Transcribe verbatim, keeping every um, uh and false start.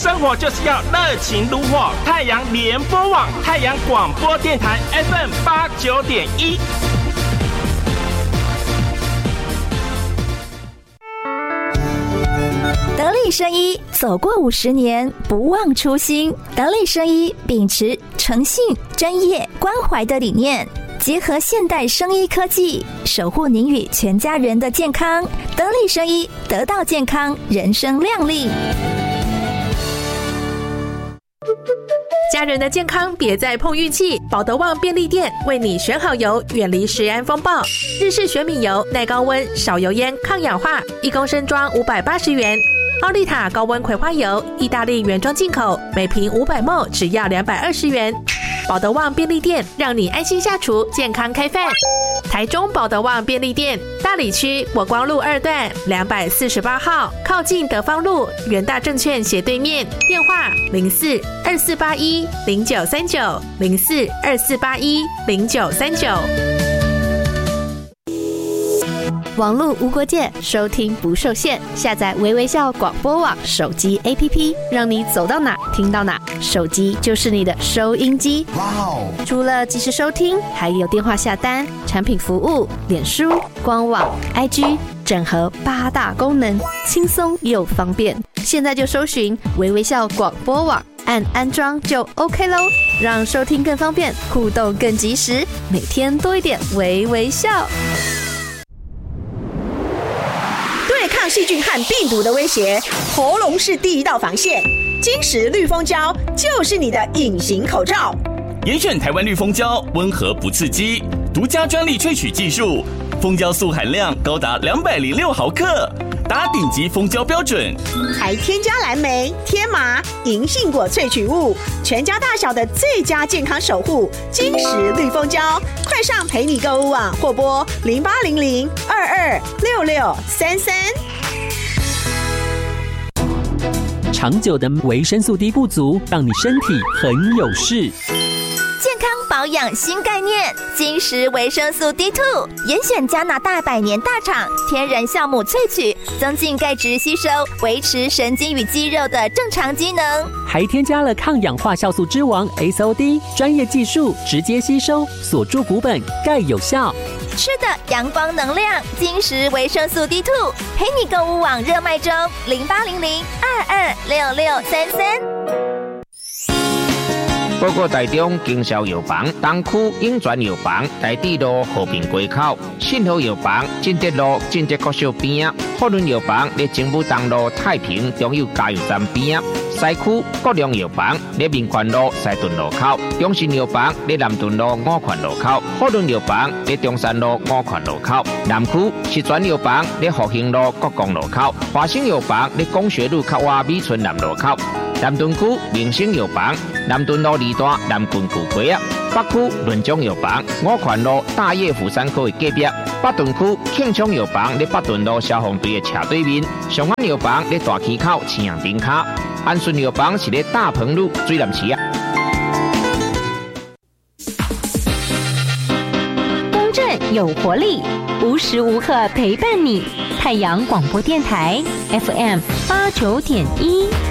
生活就是要热情如火。太阳联播网，太阳广播电台 F M 八九点一。 得力生医走过五十年，不忘初心。得力生医秉持诚信、专业、关怀的理念，结合现代生医科技，守护您与全家人的健康。得力生医，得到健康，人生亮丽。 家人的健康别再碰运气，保德旺便利店为你选好油，远离食安风暴。日式玄米油，耐高温、少油烟、抗氧化，一公升装五百八十元。奥利塔高温葵花油，意大利原装进口，每瓶五百毫升只要两百二十元。保德旺便利店让你安心下厨，健康开饭。台中保德旺便利店大里区国光路二段两百四十八号，靠近德芳路元大证券斜对面，电话零四二四八一零九三九零四二四八一零九三九。 网络无国界，收听不受限。下载微微笑广播网手机 A P P， 让你走到哪听到哪。手机就是你的收音机。哇哦！除了即时收听，还有电话下单、产品服务、脸书、官网、I G， 整合八大功能，轻松又方便。现在就搜寻微微笑广播网，按安装就 OK 咯，让收听更方便，互动更及时，每天多一点微微笑。 对抗细菌和病毒的威胁，喉咙是第一道防线。金石绿蜂胶就是你的隐形口罩。 严选台湾绿蜂胶，温和不刺激，独家专利萃取技术，蜂胶素含量高达两百零六毫克，达顶级蜂胶标准。 还添加蓝莓、天麻、银杏果萃取物，全家大小的最佳健康守护。金石绿蜂胶，快上陪你购物网或拨零八零零二二六六三三。 长久的维生素 D 不足，让你身体很有事。 健康保养新概念，金石维生素 D 二 严选加拿大百年大厂天然酵母萃取，增进钙质吸收，维持神经与肌肉的正常机能， 还添加了抗氧化酵素之王 S O D， 专业技术直接吸收，锁住骨本，钙有效。 吃的阳光能量，金石维生素 D 二 陪你购物网热卖中，零八零零二二六六三三。 报告台中经销药房东区永泉药房台地路和平街口，信和药房进德路进德国小边，福伦药房在政府东路太平中油加油站边，西区国良药房在民权路西屯路口，中信药房在南屯路五权路口，福伦药房在中山路五权路口，南区石泉药房在复兴路国光路口，华兴药房在工学路靠外美村南路口。南屯区明星药房南屯路二段南郡古街啊，北区润中药房五权路大业福山科的隔壁，北屯区庆昌药房在北屯路消防队的斜对面，上安药房在大溪口青阳顶卡，安顺药房是在大鹏路水南市啊。 公正有活力，无时无刻陪伴你。太阳广播电台 F M 八九点一。